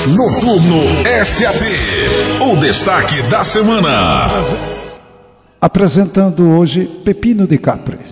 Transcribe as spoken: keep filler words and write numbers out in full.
Noturno S A P, o destaque da semana. Apresentando hoje Pepino de Capri.